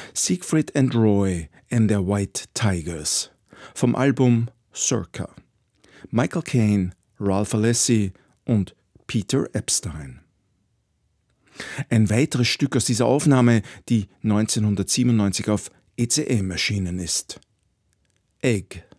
Siegfried and Roy and their White Tigers vom Album Circa. Michael Caine, Ralph Alessi und Peter Epstein. Ein weiteres Stück aus dieser Aufnahme, die 1997 auf ECM erschienen ist. Egg.